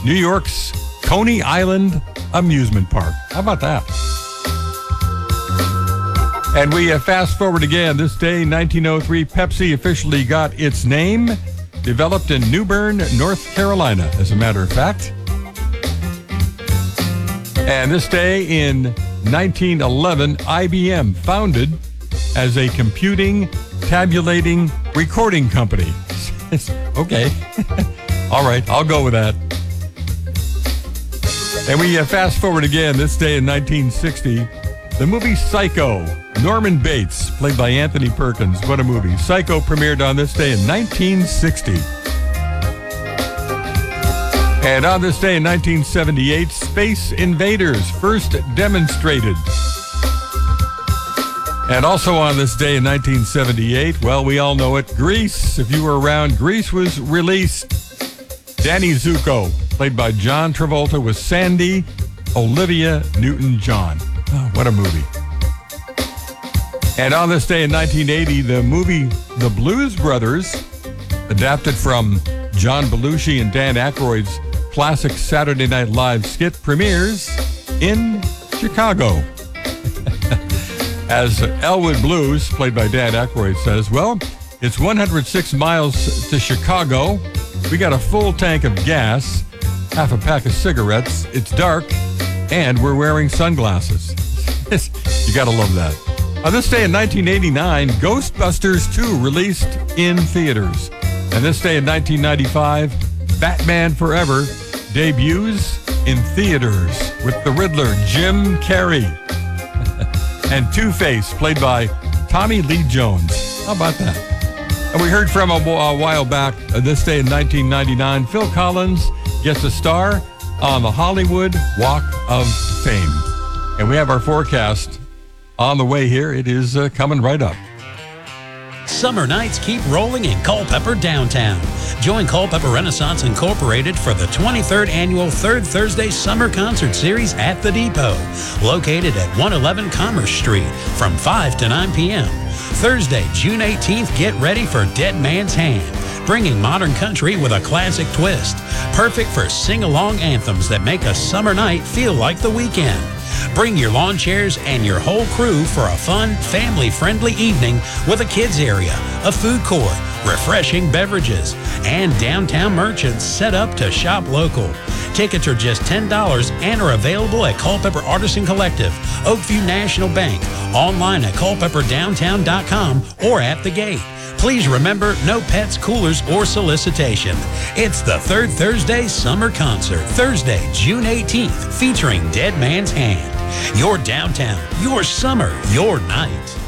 New York's Coney Island Amusement Park. How about that? And we fast forward again. This day, 1903, Pepsi officially got its name, developed in New Bern, North Carolina, as a matter of fact. And this day in 1911, IBM founded as a computing, tabulating, recording company. Okay. All right, I'll go with that. And we fast forward again. This day in 1960, the movie Psycho. Norman Bates, played by Anthony Perkins. What a movie. Psycho premiered on this day in 1960. And on this day in 1978, Space Invaders first demonstrated. And also on this day in 1978, well, we all know it, Grease. If you were around, Grease was released. Danny Zuko, played by John Travolta, with Sandy Olivia Newton-John. Oh, what a movie. And on this day in 1980, the movie The Blues Brothers, adapted from John Belushi and Dan Aykroyd's classic Saturday Night Live skit, premieres in Chicago. As Elwood Blues, played by Dan Aykroyd, says, well, it's 106 miles to Chicago. We got a full tank of gas, half a pack of cigarettes. It's dark, and we're wearing sunglasses. You got to love that. On this day in 1989, Ghostbusters 2 released in theaters. And this day in 1995, Batman Forever debuts in theaters with the Riddler, Jim Carrey, and Two-Face, played by Tommy Lee Jones. How about that? And we heard from a while back, this day in 1999, Phil Collins gets a star on the Hollywood Walk of Fame. And we have our forecast on the way here. It is coming right up. Summer nights keep rolling in Culpeper downtown. Join Culpeper Renaissance Incorporated for the 23rd annual Third Thursday Summer Concert Series at the Depot, located at 111 Commerce Street from 5 to 9 p.m. Thursday, June 18th, get ready for Dead Man's Hand, bringing modern country with a classic twist. Perfect for sing-along anthems that make a summer night feel like the weekend. Bring your lawn chairs and your whole crew for a fun, family-friendly evening with a kids area, a food court, refreshing beverages, and downtown merchants set up to shop local. Tickets are just $10 and are available at Culpeper Artisan Collective, Oakview National Bank, online at culpeperdowntown.com or at the gate. Please remember, no pets, coolers, or solicitation. It's the Third Thursday Summer Concert, Thursday, June 18th, featuring Dead Man's Hand. Your downtown, your summer, your night.